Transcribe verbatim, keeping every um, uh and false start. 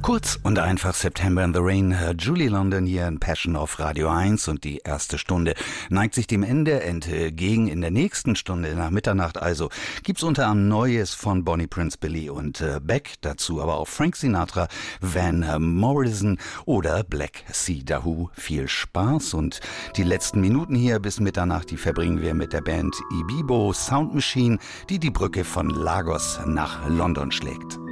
Kurz und einfach September in the Rain, Julie London hier in Passion auf Radio eins und die erste Stunde neigt sich dem Ende entgegen. In der nächsten Stunde nach Mitternacht also gibt's unter anderem Neues von Bonnie Prince Billy und äh, Beck, dazu aber auch Frank Sinatra, Van Morrison oder Black Sea Dahoo. Viel Spaß und die letzten Minuten hier bis Mitternacht, die verbringen wir mit der Band Ibibo Sound Machine, die die Brücke von Lagos nach London schlägt.